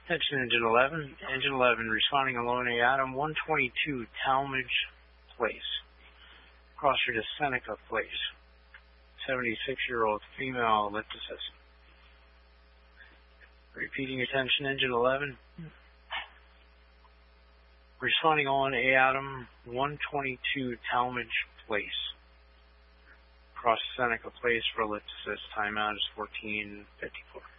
Attention Engine 11. Engine 11 responding alone A Adam 122 Talmadge Place. Crosser to Seneca Place. 76-year-old female ellipticist. Repeating attention Engine 11. Responding on A Adam 122 Talmadge Place. Cross Seneca Place for ellipticist. Timeout is 14:54.